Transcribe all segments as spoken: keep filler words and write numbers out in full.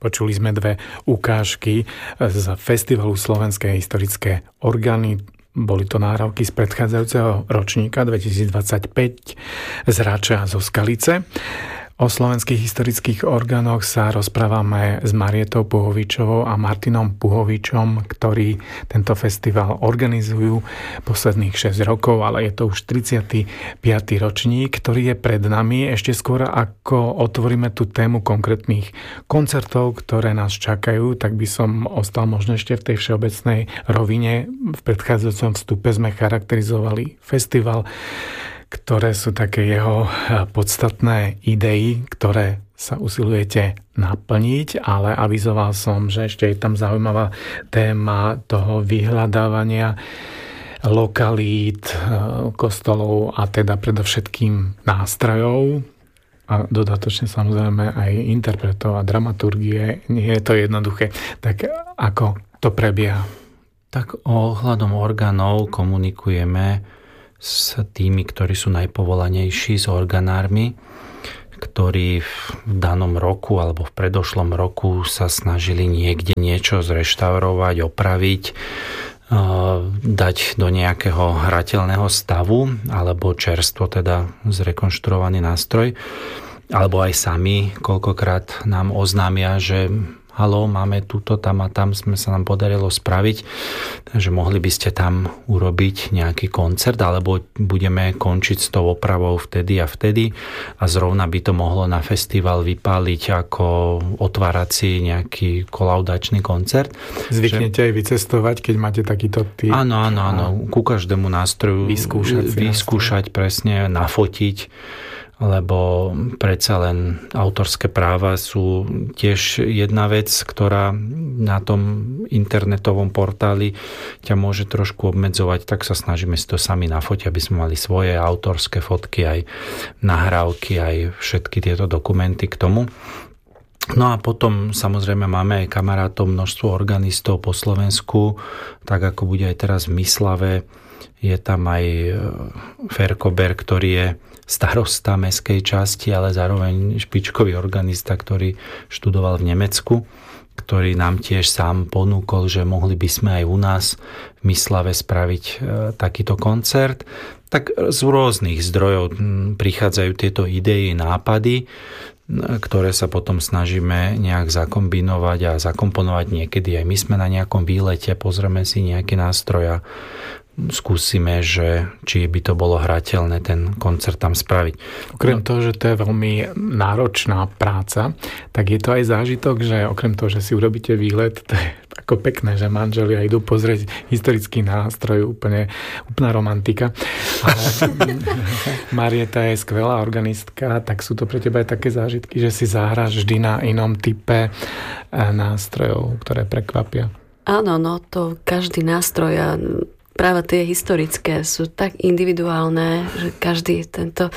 Počuli sme dve ukážky z Festivalu Slovenské historické orgány. Boli to nahrávky z predchádzajúceho ročníka dvetisícdvadsaťpäť z Rača a zo Skalice. O slovenských historických orgánoch sa rozprávame s Marietou Puhovičovou a Martinom Puhovičom, ktorí tento festival organizujú posledných šesť rokov, ale je to už tridsiaty piaty ročník, ktorý je pred nami. Ešte skôr, ako otvoríme tú tému konkrétnych koncertov, ktoré nás čakajú, tak by som ostal možno ešte v tej všeobecnej rovine. V predchádzajúcom vstupe sme charakterizovali festival, ktoré sú také jeho podstatné idei, ktoré sa usilujete naplniť, ale avizoval som, že ešte je tam zaujímavá téma toho vyhľadávania lokalít, kostolov a teda predovšetkým nástrojov a dodatočne samozrejme aj interpretov a dramaturgie. Nie je to jednoduché. Tak ako to prebieha? Tak ohľadom orgánov komunikujeme s tými, ktorí sú najpovolanejší, s organármi, ktorí v danom roku alebo v predošlom roku sa snažili niekde niečo zreštaurovať, opraviť, dať do nejakého hrateľného stavu alebo čerstvo, teda zrekonštruovaný nástroj. Alebo aj sami koľkokrát nám oznámia, že haló, máme túto, tam a tam sme sa nám podarilo spraviť, takže mohli by ste tam urobiť nejaký koncert, alebo budeme končiť s tou opravou vtedy a vtedy a zrovna by to mohlo na festival vypáliť ako otvárací nejaký kolaudačný koncert. Zvyknete že... aj vycestovať, keď máte takýto typ? Áno, áno, áno. Ku každému nástroju vyskúšať, vyskúšať presne, nafotiť, lebo predsa len autorské práva sú tiež jedna vec, ktorá na tom internetovom portáli ťa môže trošku obmedzovať, tak sa snažíme si to sami nafotiť, aby sme mali svoje autorské fotky, aj nahrávky, aj všetky tieto dokumenty k tomu. No a potom samozrejme máme aj kamarátov, množstvo organistov po Slovensku, tak ako bude aj teraz v Myslave. Je tam aj Ferkober, ktorý je starosta mestskej časti, ale zároveň špičkový organista, ktorý študoval v Nemecku, ktorý nám tiež sám ponúkol, že mohli by sme aj u nás v Myslave spraviť e, takýto koncert. Tak z rôznych zdrojov prichádzajú tieto idei, nápady, ktoré sa potom snažíme nejak zakombinovať a zakomponovať niekedy. Aj my sme na nejakom výlete, pozrieme si nejaký nástroj a skúsime, že či by to bolo hrateľné ten koncert tam spraviť. Okrem toho, že to je veľmi náročná práca, tak je to aj zážitok, že okrem toho, že si urobíte výlet, to je ako pekné, že manželia idú pozrieť historický nástroj, úplne, úplná romantika. Ale Marieta je skvelá organistka, tak sú to pre teba aj také zážitky, že si zahráš vždy na inom type nástrojov, ktoré prekvapia. Áno, no to každý nástroj a práve tie historické sú tak individuálne, že každý tento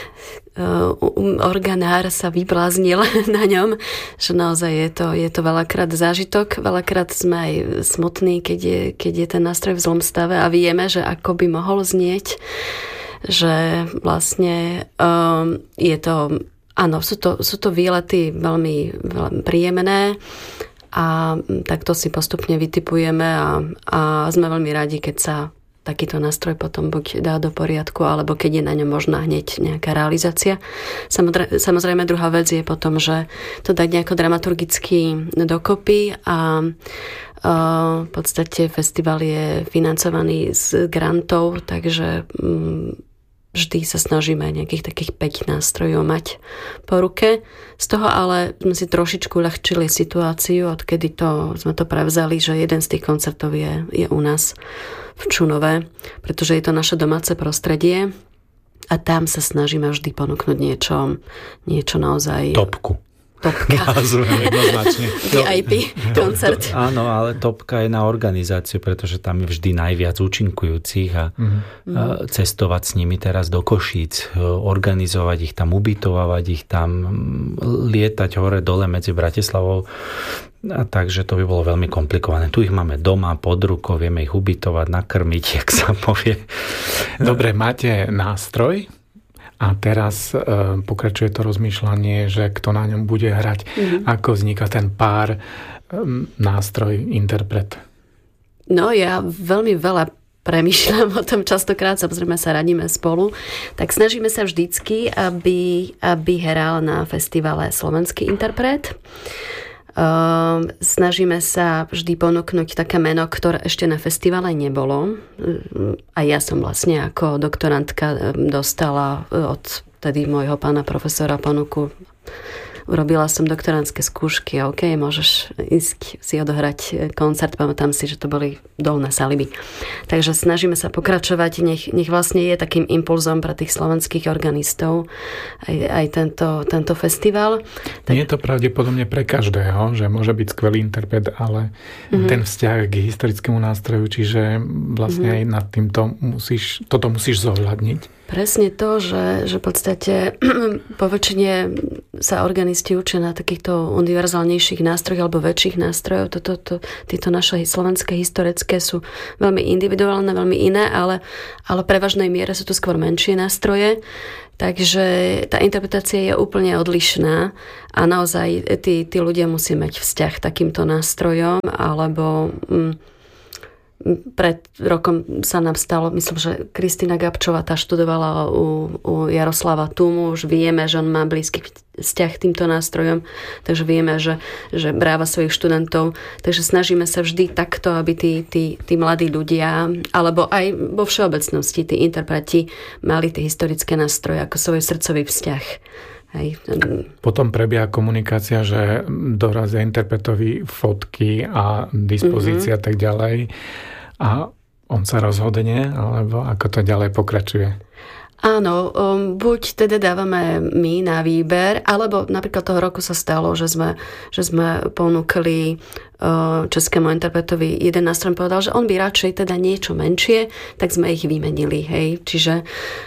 uh, organár sa vybláznil na ňom, že naozaj je to, je to veľakrát zážitok, veľakrát sme aj smutní, keď je, keď je ten nástroj v zlom stave a vieme, že ako by mohol znieť, že vlastne um, je to, áno, sú to, sú to výlety veľmi, veľmi príjemné, a takto si postupne vytipujeme a, a sme veľmi radi, keď sa takýto nástroj potom buď dá do poriadku, alebo keď je na ňom možná hneď nejaká realizácia. Samozrejme, druhá vec je potom, že to dať nejako dramaturgicky dokopy a, a v podstate festival je financovaný z grantov, takže vždy sa snažíme nejakých takých päť nástrojov mať po ruke. Z toho ale sme si trošičku ľahčili situáciu, odkedy to, sme to prevzali, že jeden z tých koncertov je, je u nás v Čunove, pretože je to naše domáce prostredie a tam sa snažíme vždy ponúknuť niečo, niečo naozaj... Topku. Topka. Jednoznačne. vé í pé koncert. Áno, ale topka je na organizáciu, pretože tam je vždy najviac účinkujúcich a mm. cestovať s nimi teraz do Košíc, organizovať ich tam, ubytovať ich tam, lietať hore dole medzi Bratislavou. A takže to by bolo veľmi komplikované. Tu ich máme doma, pod rukou, vieme ich ubytovať, nakrmiť, jak sa povie. Dobre, máte nástroj a teraz e, pokračuje to rozmýšľanie, že kto na ňom bude hrať, mm-hmm. ako vzniká ten pár, e, nástroj, interpret. No ja veľmi veľa premýšľam o tom, častokrát samozrejme sa radíme spolu, tak snažíme sa vždycky, aby, aby hral na festivale slovenský interpret. Uh, snažíme sa vždy ponúknuť také meno, ktoré ešte na festivale nebolo. A ja som vlastne ako doktorantka dostala od tedy môjho pána profesora ponuku. Urobila som doktorantské skúšky a OK, môžeš ísť si odohrať koncert. Pamätám si, že to boli Dolné Saliby. Takže snažíme sa pokračovať, nech, nech vlastne je takým impulzom pre tých slovenských organistov aj, aj tento, tento festival. Tak... Nie je to pravdepodobne pre každého, že môže byť skvelý interpret, ale mm-hmm. ten vzťah k historickému nástroju, čiže vlastne mm-hmm. aj nad týmto musíš, toto musíš zohľadniť. Presne to, že, že v podstate po väčšine sa organisti učia na takýchto univerzálnejších nástrojoch alebo väčších nástrojov. Toto, to, tieto naše slovenské historické sú veľmi individuálne, veľmi iné, ale, ale prevažnej miere sú to skôr menšie nástroje. Takže tá interpretácia je úplne odlišná a naozaj tí, tí ľudia musí mať vzťah k takýmto nástrojom, alebo... Mm, pred rokom sa nám stalo, myslím, že Kristína Gabčová tá študovala u, u Jaroslava Tumu, už vieme, že on má blízky vzťah k týmto nástrojom, takže vieme, že, že bráva svojich študentov, takže snažíme sa vždy takto, aby tí, tí, tí mladí ľudia, alebo aj vo všeobecnosti tí interpreti mali tie historické nástroje ako svoj srdcový vzťah. Hej. Potom prebieha komunikácia, že dorazia interpretovi fotky a dispozícia mm-hmm. tak ďalej a on sa rozhodne, alebo ako to ďalej pokračuje? Áno, um, buď teda dávame my na výber, alebo napríklad toho roku sa stalo, že sme, že sme ponúkli uh, českému interpretovi jeden nástroj, povedal, že on by radšej teda niečo menšie, tak sme ich vymenili. Hej. Čiže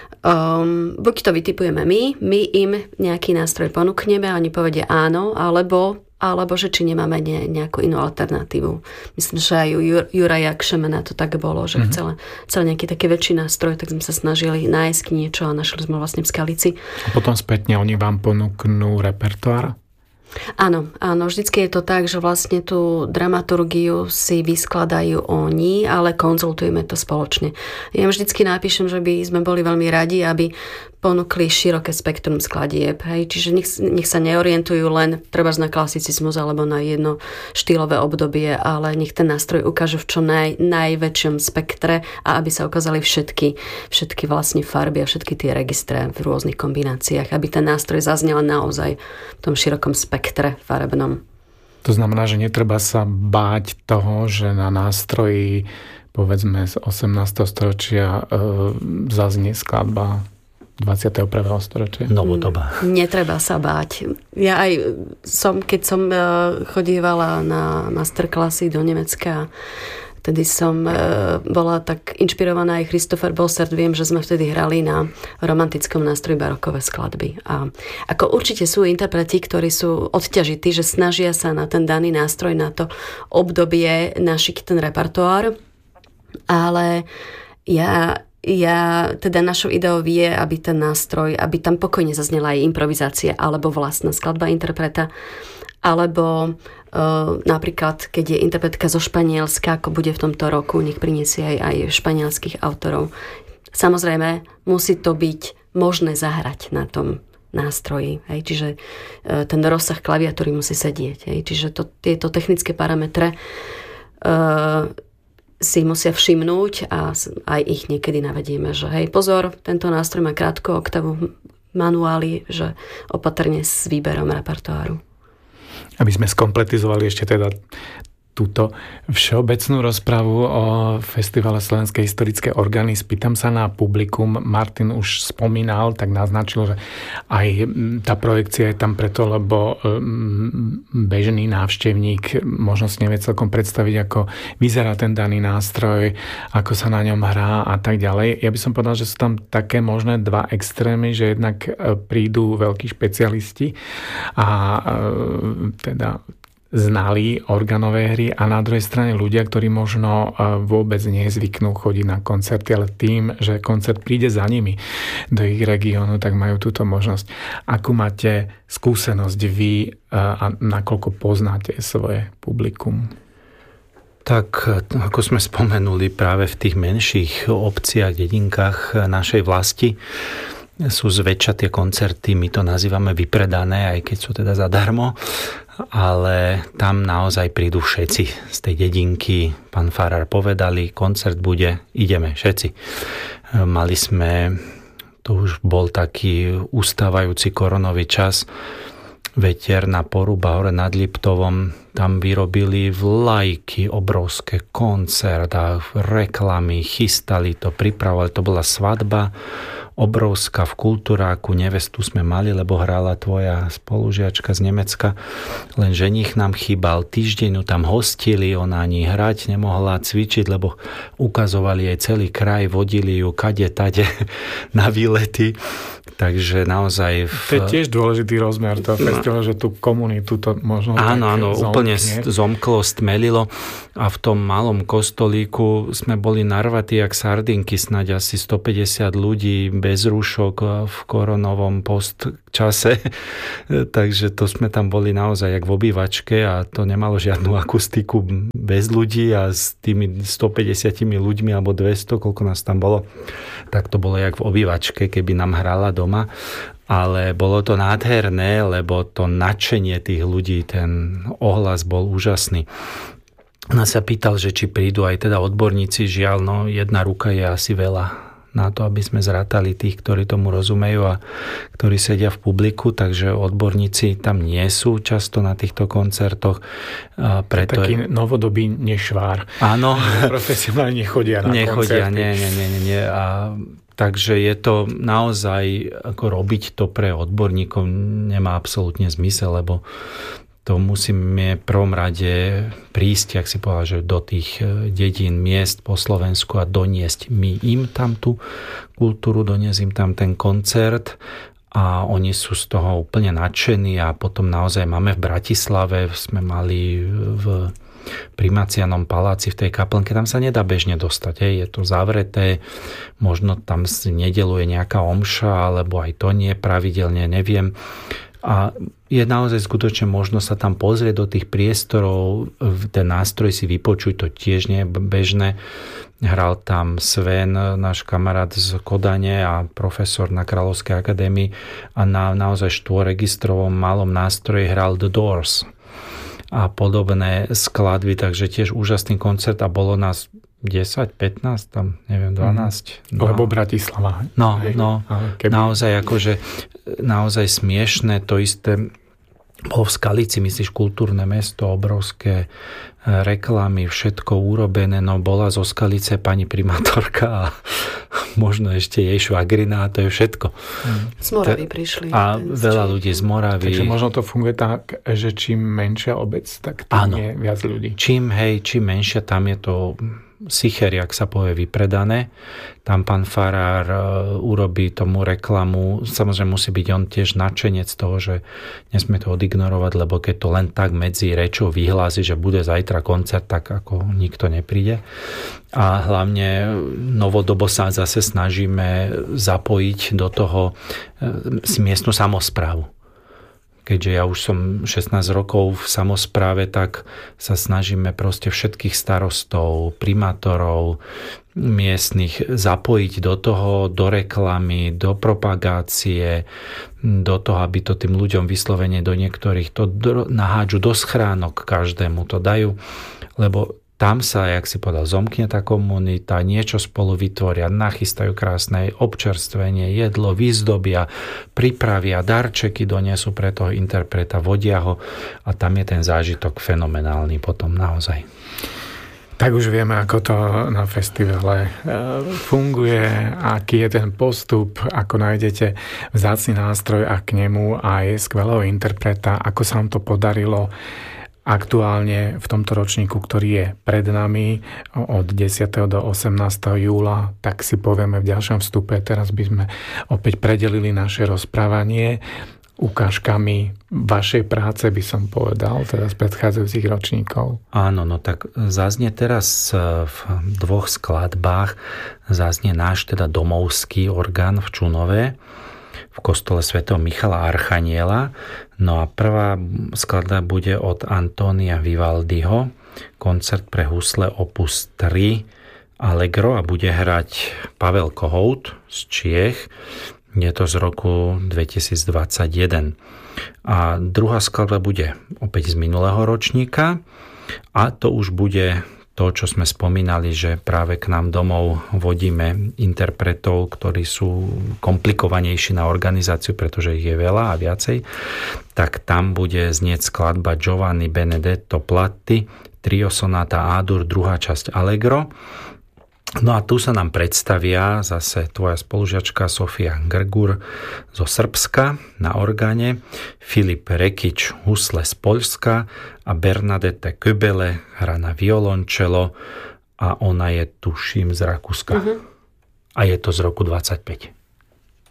um, buď to vytipujeme my, my im nejaký nástroj ponúkneme a oni povedia áno, alebo alebo že či nemáme ne, nejakú inú alternatívu. Myslím, že aj u Juraja Kšemena to tak bolo, že mm-hmm. chcel, chcel nejaký taký väčší nástroj, tak sme sa snažili nájsť niečo a našli sme vlastne v Skalici. A potom spätne oni vám ponúknú repertoár? Áno, áno, vždycky je to tak, že vlastne tú dramaturgiu si vyskladajú oni, ale konzultujeme to spoločne. Ja vždycky napíšem, že by sme boli veľmi radi, aby ponúkli široké spektrum skladieb. Hej? Čiže nech, nech sa neorientujú len treba na klasicizmus alebo na jedno štýlové obdobie, ale nech ten nástroj ukážu v čo naj, najväčšom spektre a aby sa ukázali všetky, všetky vlastne farby a všetky tie registre v rôznych kombináciách, aby ten nástroj zaznel naozaj v tom širokom spektre farebnom. To znamená, že netreba sa báť toho, že na nástroji povedzme z osemnásteho storočia e, zaznie skladba dvadsiateho prvého storočia. Novodoba. Netreba sa báť. Ja aj som, keď som chodívala na masterklasy do Nemecka, tedy som bola tak inšpirovaná aj Christopher Bossert. Viem, že sme vtedy hrali na romantickom nástroji barokové skladby. A ako určite sú interpreti, ktorí sú odťažití, že snažia sa na ten daný nástroj, na to obdobie našiť ten repertoár. Ale ja Ja, teda našou ideou je, aby ten nástroj, aby tam pokojne zaznela aj improvizácia, alebo vlastná skladba interpreta, alebo uh, napríklad, keď je interpretka zo Španielska, ako bude v tomto roku, nech priniesie aj, aj španielských autorov. Samozrejme, musí to byť možné zahrať na tom nástroji. Hej? Čiže uh, ten rozsah klaviatúry musí sedieť. Hej? Čiže to, tieto technické parametre uh, si musia všimnúť a aj ich niekedy navedieme, že hej, pozor, tento nástroj má krátku oktavu, manuály, že opatrne s výberom repertoáru. Aby sme skompletizovali ešte teda túto všeobecnú rozpravu o festivale Slovenskej historické orgány. Spýtam sa na publikum. Martin už spomínal, tak naznačil, že aj tá projekcia je tam preto, lebo bežný návštevník možno si nevie celkom predstaviť, ako vyzerá ten daný nástroj, ako sa na ňom hrá a tak ďalej. Ja by som povedal, že sú tam také možné dva extrémy, že jednak prídu veľkí špecialisti a teda znali organové hry a na druhej strane ľudia, ktorí možno vôbec nezvyknú chodiť na koncerty, ale tým, že koncert príde za nimi do ich regiónu, tak majú túto možnosť. Akú máte skúsenosť vy a nakoľko poznáte svoje publikum? Tak, ako sme spomenuli, práve v tých menších obciach, dedinkách našej vlasti sú zväčša tie koncerty, my to nazývame vypredané, aj keď sú teda zadarmo, ale tam naozaj prídu všetci z tej dedinky. Pán farár povedali, koncert bude, ideme všetci. Mali sme, to už bol taký ustávajúci koronový čas, Vetier na Poruba hore nad Liptovom, tam vyrobili vlajky, obrovské koncert a reklamy, chystali to, pripravovali, to bola svadba obrovská v Kultúráku, nevestu sme mali, lebo hrála tvoja spolužiačka z Nemecka, len ženích nám chýbal, týždeň tam hostili, ona ani hrať nemohla, cvičiť, lebo ukazovali jej celý kraj, vodili ju kade, tade na výlety. Takže naozaj... V... To je tiež dôležitý rozmer toho festivalu, že tú komunitu to možno... Áno, áno, úplne zomklo, stmelilo a v tom malom kostolíku sme boli narvatí jak sardinky, snáď asi stopäťdesiat ľudí bez rúšok v koronovom postčase. Takže to sme tam boli naozaj jak v obývačke a to nemalo žiadnu akustiku bez ľudí a s tými stopäťdesiatimi ľuďmi alebo dvesto, koľko nás tam bolo, tak to bolo jak v obývačke, keby nám hrala doma. Ale bolo to nádherné, lebo to nadšenie tých ľudí, ten ohlas bol úžasný. Ona sa pýtal, že či prídu aj teda odborníci, žiaľ, no jedna ruka je asi veľa na to, aby sme zrátali tých, ktorí tomu rozumejú a ktorí sedia v publiku, takže odborníci tam nie sú často na týchto koncertoch. A preto taký je... novodobý nešvár. Áno. Profesionálne nechodia na nechodia, koncerty. Nie, nie, nie, nie, nie. A takže je to naozaj, ako robiť to pre odborníkov nemá absolútne zmysel, lebo to musíme v prvom rade prísť, ak si povedal, že do tých dedín, miest po Slovensku a doniesť my im tam tú kultúru, doniesť im tam ten koncert a oni sú z toho úplne nadšení a potom naozaj máme v Bratislave, sme mali v Primacianom paláci v tej kaplnke, tam sa nedá bežne dostať, hej. Je to zavreté, možno tam nedeľuje nejaká omša, alebo aj to nie pravidelne, neviem. A je naozaj skutočne možno sa tam pozrieť do tých priestorov, ten nástroj si vypočuť, to tiež nie je bežné. Hral tam Sven, náš kamarát z Kodane a profesor na Kráľovskej akadémii a na naozaj štvorregistrovom malom nástroji hral The Doors a podobné skladby, takže tiež úžasný koncert a bolo nás desať, pätnásť, tam neviem, dvanásť. No. Lebo Bratislava. No, no, keby... naozaj akože, naozaj smiešné, to isté bolo v Skalici, myslíš, kultúrne mesto, obrovské reklamy, všetko urobené, no bola zo Skalice pani primátorka a možno ešte jej švagrina a to je všetko. Z Moravy prišli. A veľa ľudí z Moravy. Takže možno to funguje tak, že čím menšia obec, tak tým je viac ľudí. Čím, hej, čím menšia, tam je to sicher, jak sa povie, vypredané. Tam pán farár urobí tomu reklamu. Samozrejme musí byť on tiež nadšenec toho, že nesmie to odignorovať, lebo keď to len tak medzi rečou vyhlási, že bude zajtra koncert, tak ako nikto nepríde. A hlavne novodobo sa zase snažíme zapojiť do toho miestnu samosprávu. Keďže ja už som šestnásť rokov v samospráve, tak sa snažíme proste všetkých starostov, primátorov miestnych zapojiť do toho, do reklamy, do propagácie, do toho, aby to tým ľuďom vyslovene do niektorých to nahádžu do schránok, každému to dajú, lebo tam sa, jak si povedal, zomkne tá komunita, niečo spolu vytvoria, nachystajú krásne občerstvenie, jedlo, vyzdobia, pripravia, darčeky donesú pre toho interpreta, vodia ho a tam je ten zážitok fenomenálny potom naozaj. Tak už vieme, ako to na festivale funguje, aký je ten postup, ako nájdete vzácny nástroj a k nemu aj skvelého interpreta, ako sa vám to podarilo aktuálne v tomto ročníku, ktorý je pred nami od desiateho do osemnásteho júla, tak si povieme v ďalšom vstupe. Teraz by sme opäť predelili naše rozprávanie ukážkami vašej práce, by som povedal, teda z predchádzajúcich ročníkov. Áno, no tak zaznie teraz v dvoch skladbách, zaznie náš teda domovský orgán v Čunove, v kostole svätého Michala Archaniela. No a prvá skladba bude od Antónia Vivaldiho, koncert pre husle opus tri Allegro, a bude hrať Pavel Kohout z Čiech. Je to z roku dvetisícdvadsaťjeden. A druhá skladba bude opäť z minulého ročníka, a to už bude to, čo sme spomínali, že práve k nám domov vodíme interpretov, ktorí sú komplikovanejší na organizáciu, pretože ich je veľa a viacej. Tak tam bude znieť skladba Giovanni Benedetto Platti, trio sonáta A-dur, druhá časť Allegro. No a tu sa nám predstavia zase tvoja spolužiačka Sofia Grgur zo Srbska na orgáne, Filip Rekič husle z Poľska a Bernadette Köbele hra na violončelo, a ona je tuším z Rakúska. Uh-huh. A je to z roku dvadsaťpäť.